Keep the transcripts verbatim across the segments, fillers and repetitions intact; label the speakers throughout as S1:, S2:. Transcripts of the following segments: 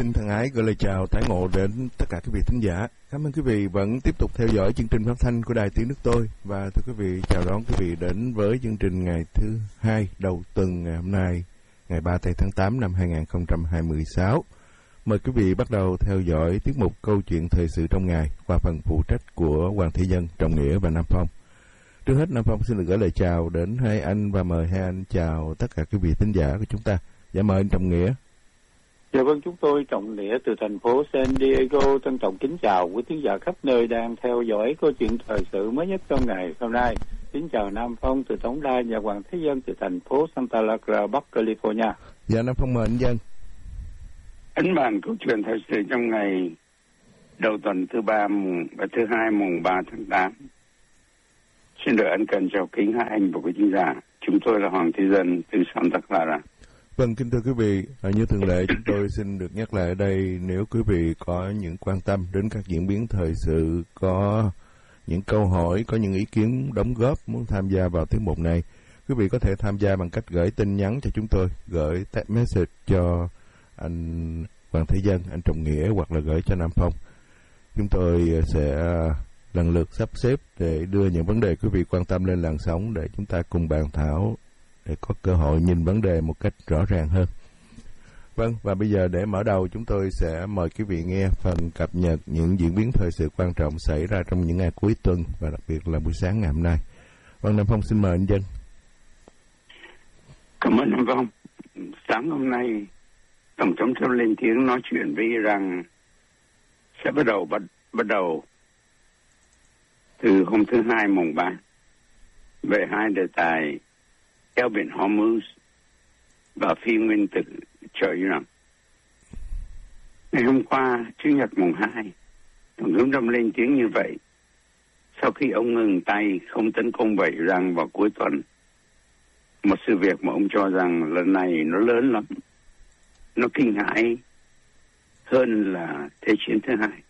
S1: xin thân ái gửi lời chào tái ngộ đến tất cả quý vị thính giả. Cảm ơn quý vị vẫn tiếp tục theo dõi chương trình phát thanh của Đài Tiếng Nước Tôi. Và thưa quý vị, chào đón quý vị đến với chương trình ngày thứ hai đầu tuần ngày hôm nay, ngày ba tây tháng tám năm hai nghìn không trăm hai mươi sáu. Mời quý vị bắt đầu theo dõi tiết mục câu chuyện thời sự trong ngày qua phần phụ trách của Hoàng Thế Dân, Trọng Nghĩa và Nam Phong. Trước hết, Nam Phong xin được gửi lời chào đến hai anh và mời hai anh chào tất cả quý vị thính giả của chúng ta. Dạ mời anh Trọng Nghĩa.
S2: Dạ vâng, chúng tôi Trọng Nghĩa từ thành phố San Diego trân trọng kính chào quý thính giả khắp nơi đang theo dõi câu chuyện thời sự mới nhất trong ngày hôm nay. Kính chào Nam Phong từ Tổng Đài và Hoàng Thế Dân từ thành phố Santa Clara, Bắc California.
S1: Dạ Nam Phong mời anh Dân.
S3: Ấn bản câu chuyện thời sự trong ngày đầu tuần thứ ba mùng và thứ hai mùng ba tháng tám. Xin được ân cần chào kính hai anh và quý thính giả. Chúng tôi là Hoàng Thế Dân từ Santa Clara.
S1: Vâng, kính thưa quý vị, như thường lệ chúng tôi xin được nhắc lại ở đây, nếu quý vị có những quan tâm đến các diễn biến thời sự, có những câu hỏi, có những ý kiến đóng góp muốn tham gia vào tiết mục này, quý vị có thể tham gia bằng cách gửi tin nhắn cho chúng tôi, gửi text message cho anh Hoàng Thế Dân, anh Trọng Nghĩa hoặc là gửi cho Nam Phong. Chúng tôi sẽ lần lượt sắp xếp để đưa những vấn đề quý vị quan tâm lên làn sóng để chúng ta cùng bàn thảo, để có cơ hội nhìn vấn đề một cách rõ ràng hơn. Vâng, và bây giờ để mở đầu, chúng tôi sẽ mời quý vị nghe phần cập nhật những diễn biến thời sự quan trọng xảy ra trong những ngày cuối tuần và đặc biệt là buổi sáng ngày hôm nay. Vâng, Nam Phong xin mời anh Dân.
S3: Cảm ơn Nam Phong. Sáng hôm nay, Tổng thống Trump lên tiếng nói chuyện với Iran sẽ bắt đầu bắt, bắt đầu từ hôm thứ hai mùng ba về hai đề tài eo biển Hormuz và phi nguyên tử cho Iran. Ngày hôm qua, Chủ nhật mùng hai, Tổng thống Trump lên tiếng như vậy sau khi ông ngừng tay không tấn công vào Iran vào cuối tuần. Một sự việc mà ông cho rằng lần này nó lớn lắm, nó kinh hãi hơn là Thế chiến thứ hai.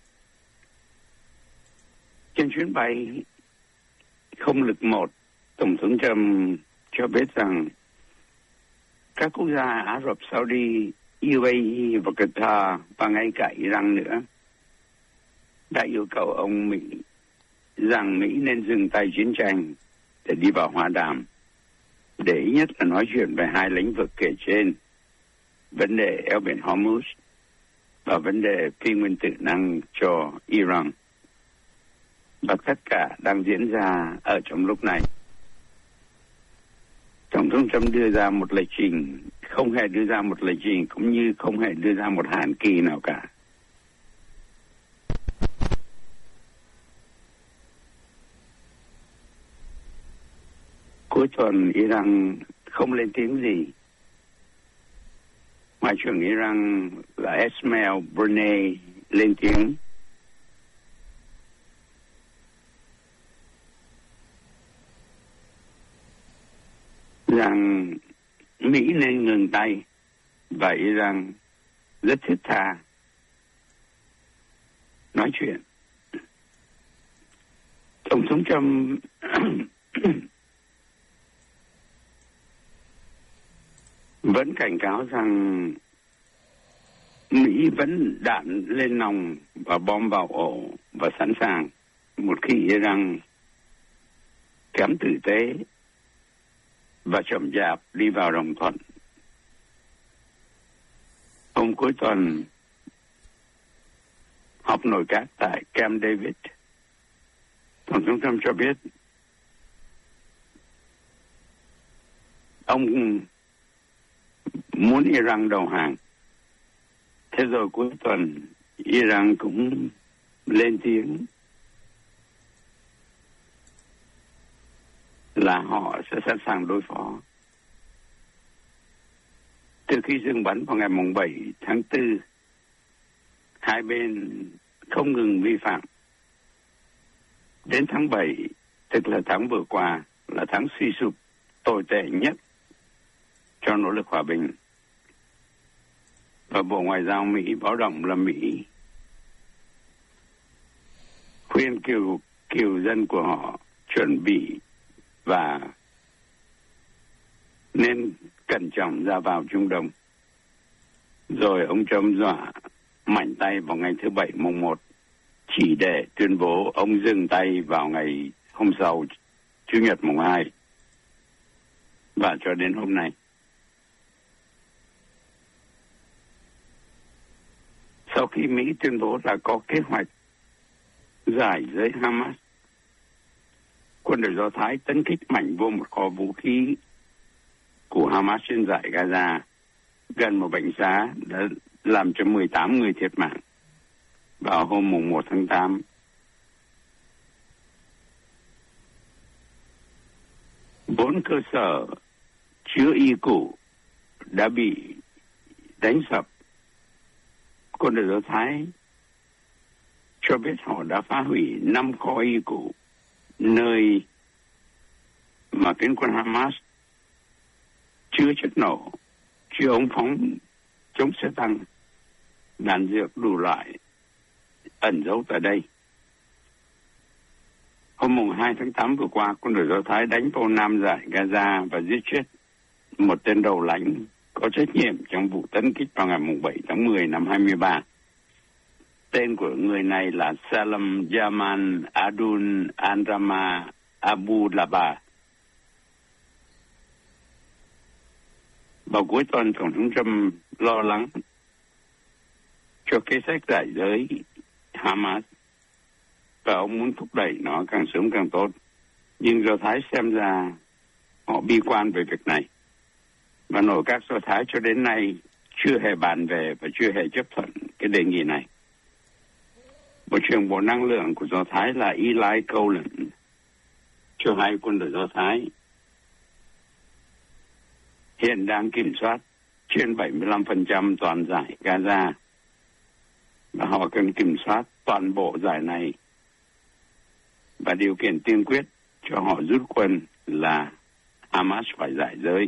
S3: Trên chuyến bay không lực một, Tổng thống Trump cho biết rằng các quốc gia Ả Rập Saudi, u a e và Qatar và ngay cả Iran nữa đã yêu cầu ông Mỹ rằng Mỹ nên dừng tay chiến tranh để đi vào hòa đàm, để ý nhất là nói chuyện về hai lĩnh vực kể trên, vấn đề eo biển Hormuz và vấn đề phi nguyên tử năng cho Iran. Và tất cả đang diễn ra ở trong lúc này. Tổng thống Trump đưa ra một lịch trình, không hề đưa ra một lịch trình, cũng như không hề đưa ra một hạn kỳ nào cả. Cuối tuần, Iran không lên tiếng gì. Ngoại trưởng Iran là Esmail Burnei lên tiếng. Rằng Mỹ nên ngừng tay và Iran rất thiết tha nói chuyện. Tổng thống Trump vẫn cảnh cáo rằng Mỹ vẫn đạn lên nòng và bom vào ổ và sẵn sàng một khi Iran kém tử tế và chậm chạp đi vào đồng thuận. Hôm cuối tuần họp nội các tại Camp David, Tổng thống Trump cho biết ông muốn Iran đầu hàng. Thế rồi cuối tuần Iran cũng lên tiếng là họ sẽ sẵn sàng đối phó. Từ khi dừng bắn vào ngày mùng bảy tháng tư, hai bên không ngừng vi phạm. Đến tháng bảy, tức là tháng vừa qua, là tháng suy sụp tồi tệ nhất cho nỗ lực hòa bình. Và Bộ Ngoại giao Mỹ báo động là Mỹ khuyên kiều, kiều dân của họ chuẩn bị và nên cẩn trọng ra vào Trung Đông. Rồi ông Trump dọa mạnh tay vào ngày thứ Bảy mùng một, chỉ để tuyên bố ông dừng tay vào ngày hôm sau, Chủ nhật mùng hai. Và cho đến hôm nay. Sau khi Mỹ tuyên bố là có kế hoạch giải giới Hamas, quân đội Do Thái tấn kích mạnh vô một kho vũ khí của Hamas trên dải Gaza, gần một bệnh xá, đã làm cho mười tám người thiệt mạng vào hôm mùng một tháng tám. Bốn cơ sở chứa y củ đã bị đánh sập. Quân đội Do Thái cho biết họ đã phá hủy năm kho y củ, nơi mà phiến quân Hamas chứa chất nổ, chứa ống phóng chống xe tăng, đạn dược đủ loại ẩn giấu tại đây. Hôm mùng hai tháng tám vừa qua, quân đội Do Thái đánh vào Nam dải Gaza và giết chết một tên đầu lãnh có trách nhiệm trong vụ tấn kích vào ngày mùng bảy tháng mười năm hai mươi ba. Tên của người này là Salam Jaman Adun Andrama Abu Laba. Vào cuối tuần, Tổng thống Trump lo lắng cho kế sách giải giới Hamas và ông muốn thúc đẩy nó càng sớm càng tốt. Nhưng Do Thái xem ra họ bi quan về việc này. Và nội các Do Thái cho đến nay chưa hề bàn về và chưa hề chấp thuận cái đề nghị này. Bộ trưởng Bộ Năng lượng của Do Thái là Eli Colen cho hay quân đội Do Thái hiện đang kiểm soát trên bảy mươi lăm phần trăm toàn dải Gaza và họ cần kiểm soát toàn bộ dải này, và điều kiện tiên quyết cho họ rút quân là Hamas phải giải giới.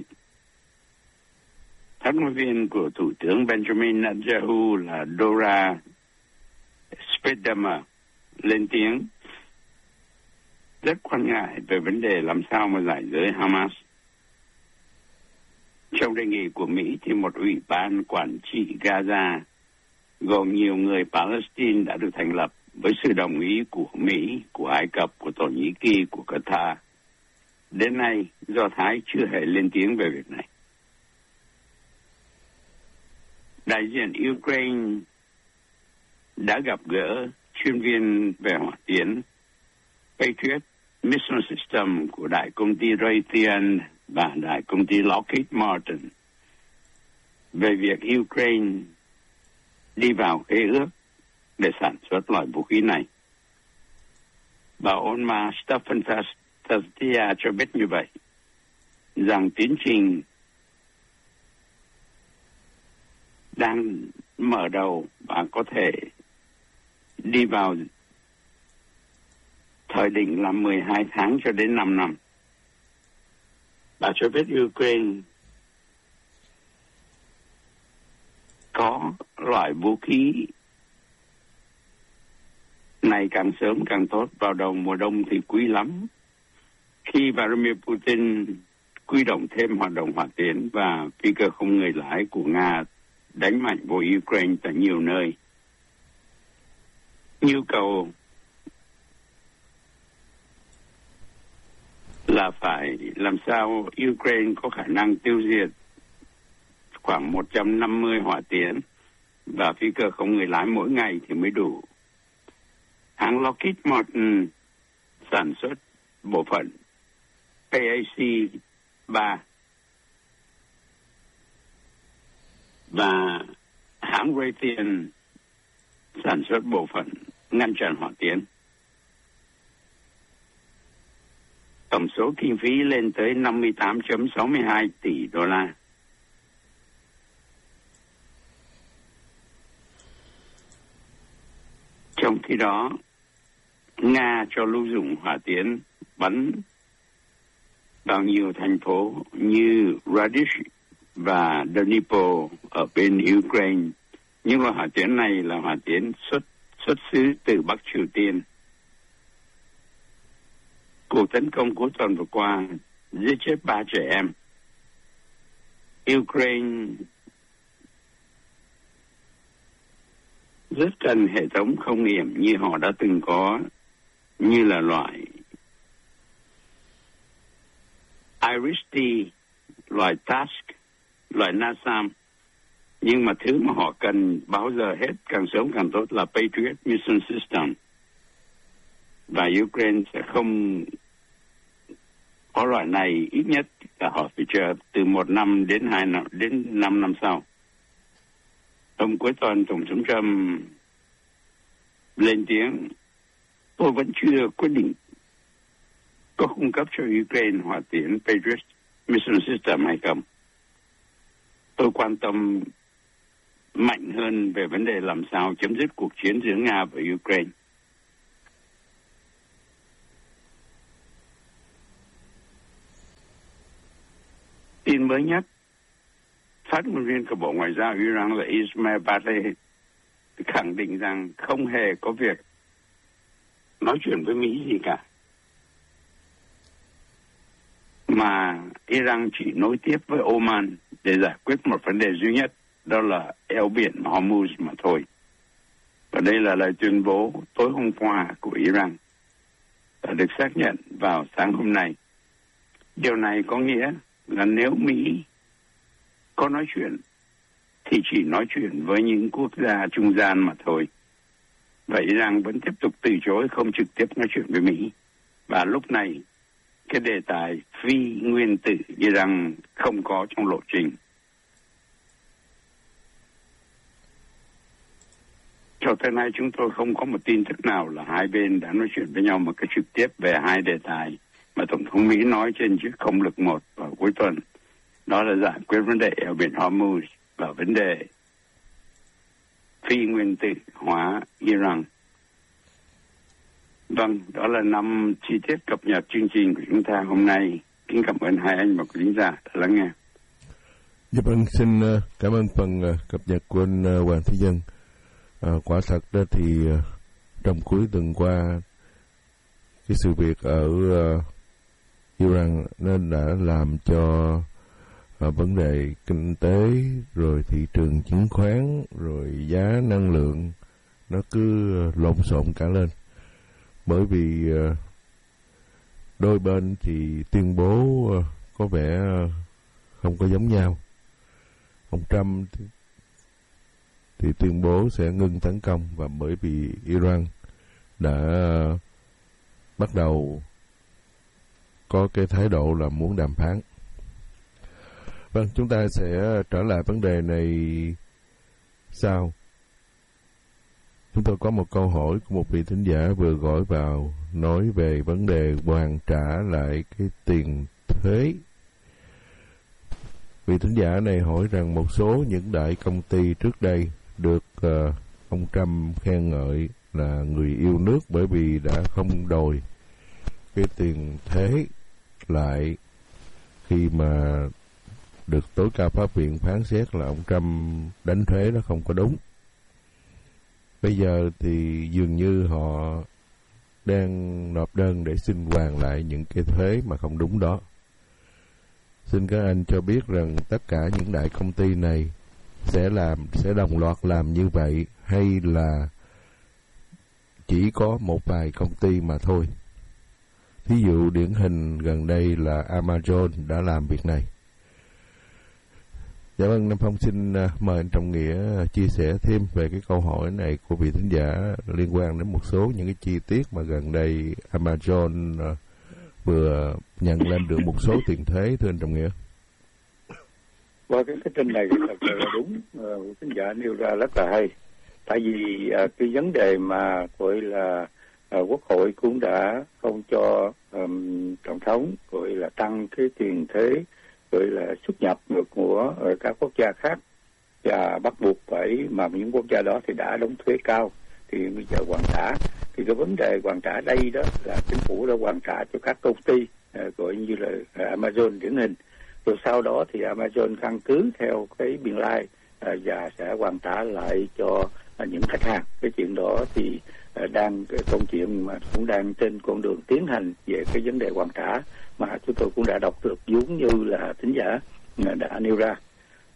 S3: Phát ngôn viên của Thủ tướng Benjamin Netanyahu là Dora Spedema lên tiếng rất quan ngại về vấn đề làm sao mà giải giới Hamas. Trong đề nghị của Mỹ thì một ủy ban quản trị Gaza gồm nhiều người Palestine đã được thành lập với sự đồng ý của Mỹ, của Ai Cập, của Thổ Nhĩ Kỳ, của Qatar. Đến nay, Do Thái chưa hề lên tiếng về việc này. Đại diện Ukraine đã gặp gỡ chuyên viên về hỏa tiễn Patriot Mission System của đại công ty Raytheon và đại công ty Lockheed Martin về việc Ukraine đi vào khế ước để sản xuất loại vũ khí này. Bà Olma Stefantasia cho biết như vậy, rằng tiến trình đang mở đầu và có thể đi vào thời định là mười hai tháng cho đến năm năm. Bà cho biết Ukraine có loại vũ khí này càng sớm càng tốt. Vào đầu mùa đông thì quý lắm. Khi Vladimir Putin quy động thêm hoạt động hỏa tiễn và phi cơ không người lái của Nga đánh mạnh vào Ukraine tại nhiều nơi, nhu cầu là phải làm sao Ukraine có khả năng tiêu diệt khoảng một trăm năm mươi hỏa tiễn và phi cơ không người lái mỗi ngày thì mới đủ. Hãng Lockheed Martin sản xuất bộ phận P A C ba và hãng Raytheon sản xuất bộ phận ngăn chặn hỏa tiễn. Tổng số kinh phí lên tới năm mươi tám phẩy sáu mươi hai tỷ đô la. Trong khi đó, Nga cho lưu dụng hỏa tiễn bắn vào nhiều thành phố như Radish và Dnipro ở bên Ukraine. Những loại hỏa tiễn này là hỏa tiễn xuất xuất xứ từ Bắc Triều Tiên. Cuộc tấn công cuối tuần vừa qua giết chết ba trẻ em. Ukraine rất cần hệ thống không nghiệm như họ đã từng có, như là loại IRIS-T, loại TASC, loại NASAM. Nhưng mà thứ mà họ cần bao giờ hết, càng sớm càng tốt, là Patriot Mission System. Và Ukraine sẽ không có loại này, ít nhất là họ phải chờ từ một năm đến hai năm đến năm năm sau. Hôm cuối tuần, Tổng thống Trump lên tiếng, tôi vẫn chưa quyết định có cung cấp cho Ukraine hỏa tiễn Patriot Mission System hay không. Tôi quan tâm mạnh hơn về vấn đề làm sao chấm dứt cuộc chiến giữa Nga và Ukraine. Tin mới nhất, phát ngôn viên của Bộ Ngoại giao Iran là Ismail Baghei khẳng định rằng không hề có việc nói chuyện với Mỹ gì cả, mà Iran chỉ nối tiếp với Oman để giải quyết một vấn đề duy nhất, đó là eo biển Hormuz mà thôi. Và đây là lời tuyên bố tối hôm qua của Iran đã được xác nhận vào sáng hôm nay. Điều này có nghĩa là nếu Mỹ có nói chuyện thì chỉ nói chuyện với những quốc gia trung gian mà thôi. Và Iran vẫn tiếp tục từ chối không trực tiếp nói chuyện với Mỹ. Và lúc này cái đề tài phi nguyên tử Iran không có trong lộ trình. Cho tới nay chúng tôi không có một tin tức nào là hai bên đã nói chuyện với nhau một cách trực tiếp về hai đề tài mà Tổng thống Mỹ nói trên chiếc không lực một vào cuối tuần. Đó là giải quyết vấn đề ở biển Hormuz và vấn đề phi nguyên tử hóa Iran. Vâng, đó là năm chi tiết cập nhật chương trình của chúng ta hôm nay. Kính cảm ơn hai anh và quý khán giả đã lắng nghe.
S1: Dạ vâng, xin cảm ơn phần cập nhật của anh Hoàng Thế Dân. À, quả thật đó thì trong cuối tuần qua, cái sự việc ở uh, Iran nên đã làm cho uh, vấn đề kinh tế, rồi thị trường chứng khoán, rồi giá năng lượng nó cứ lộn xộn cả lên. Bởi vì uh, đôi bên thì tuyên bố uh, có vẻ uh, không có giống nhau. Ông Trump thì, thì tuyên bố sẽ ngưng tấn công, và bởi vì Iran đã uh, bắt đầu có cái thái độ là muốn đàm phán. Vâng, chúng ta sẽ trở lại vấn đề này sau. Chúng tôi có một câu hỏi của một vị thính giả vừa gọi vào, nói về vấn đề hoàn trả lại cái tiền thuế. Vị thính giả này hỏi rằng một số những đại công ty trước đây được uh, ông Trump khen ngợi là người yêu nước bởi vì đã không đòi cái tiền thuế lại khi mà được tối cao pháp viện phán xét là ông Trump đánh thuế nó không có đúng. Bây giờ thì dường như họ đang nộp đơn để xin hoàn lại những cái thuế mà không đúng đó. Xin các anh cho biết rằng tất cả những đại công ty này sẽ làm sẽ đồng loạt làm như vậy, hay là chỉ có một vài công ty mà thôi. Thí dụ điển hình gần đây là Amazon đã làm việc này. Dạ vâng, Nam Phong xin mời anh Trọng Nghĩa chia sẻ thêm về cái câu hỏi này của vị thính giả liên quan đến một số những cái chi tiết mà gần đây Amazon vừa nhận lên được một số tiền thuế, thưa anh Trọng Nghĩa.
S2: Qua cái cái tin này thật là đúng, uh, thính giả nêu ra rất là hay. Tại vì uh, cái vấn đề mà gọi là uh, Quốc hội cũng đã không cho um, tổng thống gọi là tăng cái tiền thuế gọi là xuất nhập ngược của uh, các quốc gia khác, và bắt buộc phải, mà những quốc gia đó thì đã đóng thuế cao thì bây giờ hoàn trả. Thì cái vấn đề hoàn trả đây đó là chính phủ đã hoàn trả cho các công ty uh, gọi như là uh, Amazon điển hình. Rồi sau đó thì Amazon căn cứ theo cái biên lai à, và sẽ hoàn trả lại cho à, những khách hàng. Cái chuyện đó thì à, đang cái công chuyện mà cũng đang trên con đường tiến hành về cái vấn đề hoàn trả mà chúng tôi cũng đã đọc được giống như là thính giả à, đã nêu ra.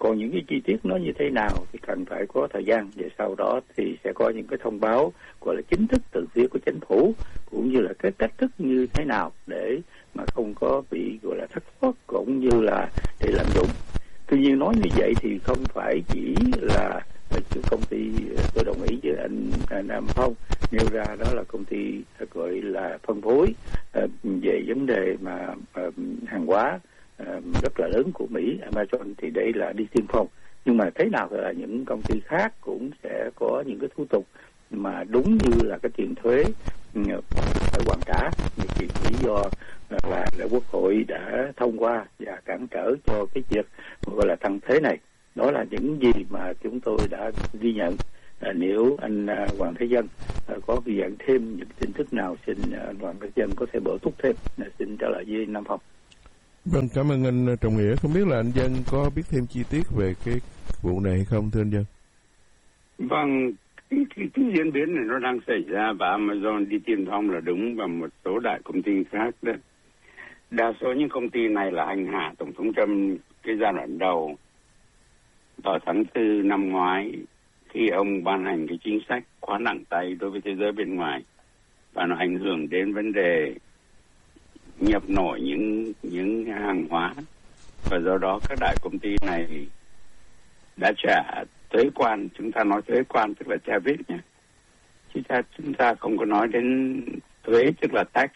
S2: Còn những cái chi tiết nó như thế nào thì cần phải có thời gian, và sau đó thì sẽ có những cái thông báo gọi là chính thức từ phía của chính phủ, cũng như là cái cách thức như thế nào để mà không có bị gọi là thất thoát cũng như là để lạm dụng. Tuy nhiên nói như vậy thì không phải chỉ là công ty, tôi đồng ý với anh, anh Nam Phong nêu ra, đó là công ty gọi là phân phối về vấn đề mà hàng hóa rất là lớn của Mỹ, Amazon, thì đây là đi tiên phong. Nhưng mà thế nào là những công ty khác cũng sẽ có những cái thủ tục mà đúng như là cái tiền thuế phải hoàn trả, vì lý do là, là Quốc hội đã thông qua và cản trở cho cái việc gọi là tăng thuế này. Đó là những gì mà chúng tôi đã ghi nhận. À, nếu anh à, Hoàng Thế Dân à, có ghi nhận thêm những tin tức nào, xin à, anh Hoàng Thế Dân có thể bổ túc thêm. À, xin trả lời với Nam Phong.
S1: Vâng, cảm ơn anh Trọng Nghĩa. Không biết là anh Dân có biết thêm chi tiết về cái vụ này hay không, thưa anh Dân?
S3: Vâng, cái, cái, cái diễn biến này nó đang xảy ra và Amazon đi tiên phong là đúng, và một số đại công ty khác đó. Đa số những công ty này là hành hạ Tổng thống Trump cái giai đoạn đầu. Vào tháng tư năm ngoái, khi ông ban hành cái chính sách quá nặng tay đối với thế giới bên ngoài, và nó ảnh hưởng đến vấn đề nhập nội những những hàng hóa, và do đó các đại công ty này đã trả thuế quan. Chúng ta nói thuế quan tức là tariff nhé, chúng ta chúng ta không có nói đến thuế tức là tax.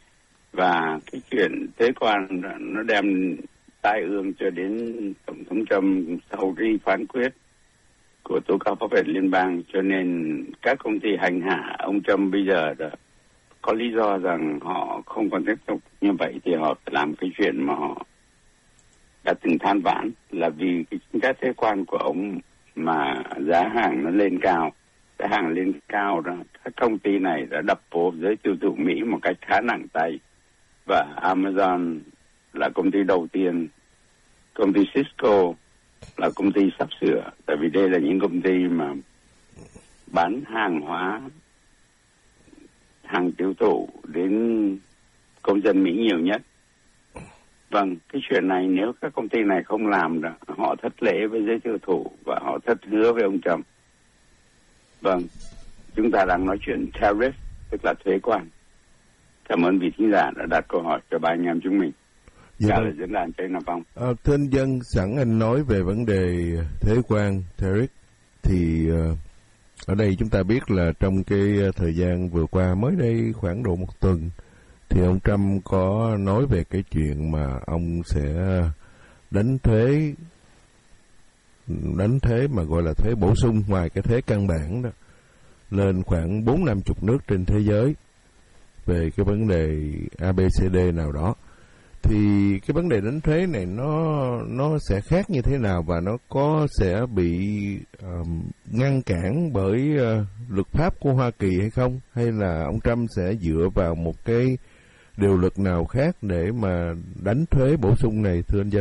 S3: Và cái chuyện thuế quan nó đem tai ương cho đến Tổng thống Trump sau khi phán quyết của tố cáo pháp viện liên bang, cho nên các công ty hành hạ ông Trump bây giờ đã có lý do rằng họ không còn tiếp tục như vậy, thì họ phải làm cái chuyện mà họ đã từng than vãn, là vì cái chính sách thuế quan của ông mà giá hàng nó lên cao, giá hàng lên cao đó, các công ty này đã đập vô giới tiêu thụ Mỹ một cách khá nặng tay. Và Amazon là công ty đầu tiên, công ty Cisco là công ty sắp sửa, tại vì đây là những công ty mà bán hàng hóa, hàng tiêu thụ đến công dân Mỹ nhiều nhất. Vâng, cái chuyện này nếu các công ty này không làm được, họ thất lễ với giới tiêu thụ và họ thất hứa với ông Trump. Vâng, chúng ta đang nói chuyện tariff, tức là thuế quan. Cảm ơn vị thính giả đã đặt câu hỏi cho ba anh em chúng mình.
S1: Dạ
S3: Trả lời diễn đàn trên Nam Phong.
S1: À, thưa anh Dân, sẵn anh nói về vấn đề thuế quan, tariff, thì uh, ở đây chúng ta biết là trong cái thời gian vừa qua, mới đây khoảng độ một tuần, thì ông Trump có nói về cái chuyện mà ông sẽ đánh thuế, đánh thuế mà gọi là thuế bổ sung ngoài cái thuế căn bản đó, lên khoảng bốn năm chục nước trên thế giới về cái vấn đề a bê xê đê nào đó. Thì cái vấn đề đánh thuế này nó nó sẽ khác như thế nào, và nó có sẽ bị um, ngăn cản bởi uh, luật pháp của Hoa Kỳ hay không, hay là ông Trump sẽ dựa vào một cái điều luật nào khác để mà đánh thuế bổ sung này, thưa anh Dân?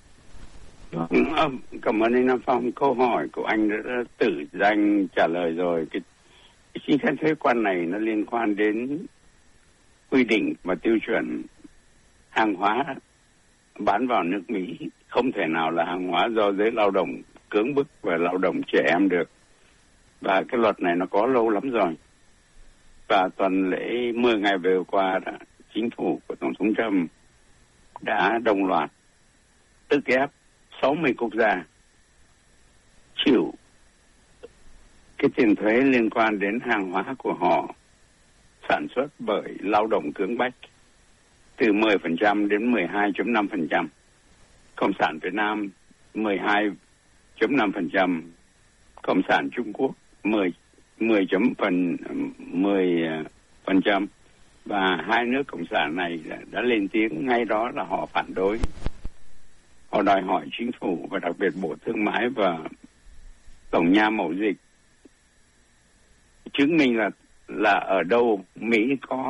S3: Cảm ơn anh Nam Phong. Câu hỏi của anh đã tự danh trả lời rồi. Cái, cái chính sách thuế quan này nó liên quan đến quy định và tiêu chuẩn hàng hóa bán vào nước Mỹ không thể nào là hàng hóa do giới lao động cưỡng bức và lao động trẻ em được. Và cái luật này nó có lâu lắm rồi. Và tuần lễ mười ngày vừa qua đó, chính phủ của Tổng thống Trump đã đồng loạt ức ép sáu mươi quốc gia chịu cái tiền thuế liên quan đến hàng hóa của họ sản xuất bởi lao động cưỡng bách, từ mười phần trăm đến mười hai phẩy năm phần trăm. Cộng sản Việt Nam mười hai phẩy năm phần trăm, Cộng sản Trung Quốc mười phần trăm, và hai nước cộng sản này đã lên tiếng ngay đó là họ phản đối. Họ đòi hỏi chính phủ và đặc biệt Bộ Thương mại và Tổng nha Mậu Dịch chứng minh là là ở đâu Mỹ có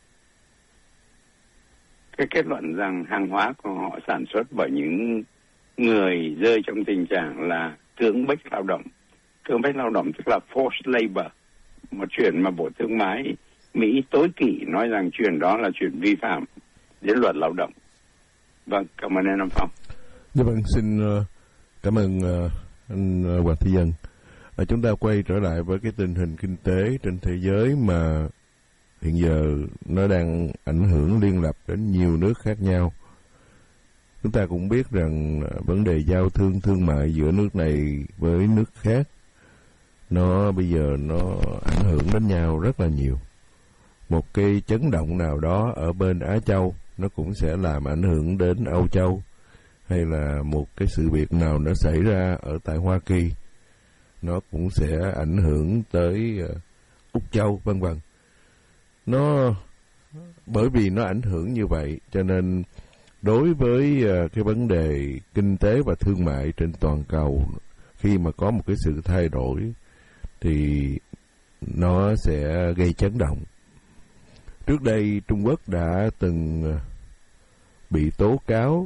S3: cái kết luận rằng hàng hóa của họ sản xuất bởi những người rơi trong tình trạng là cưỡng bách lao động. Cưỡng bách lao động tức là forced labor, một chuyện mà Bộ Thương mại Mỹ tối kỵ, nói rằng chuyện đó là chuyện vi phạm đến luật lao động. Vâng, cảm ơn anh Nam Phong.
S1: Dạ vâng, xin uh, cảm Cảm ơn uh, anh Hoàng Thế Dân. À, chúng ta quay trở lại với cái tình hình kinh tế trên thế giới mà hiện giờ nó đang ảnh hưởng liên lập đến nhiều nước khác nhau. Chúng ta cũng biết rằng vấn đề giao thương thương mại giữa nước này với nước khác nó bây giờ nó ảnh hưởng đến nhau rất là nhiều. Một cái chấn động nào đó ở bên Á Châu nó cũng sẽ làm ảnh hưởng đến Âu Châu, hay là một cái sự việc nào nó xảy ra ở tại Hoa Kỳ nó cũng sẽ ảnh hưởng tới uh, Úc Châu, vân vân. Nó bởi vì nó ảnh hưởng như vậy cho nên đối với uh, cái vấn đề kinh tế và thương mại trên toàn cầu, khi mà có một cái sự thay đổi thì nó sẽ gây chấn động. Trước đây Trung Quốc đã từng bị tố cáo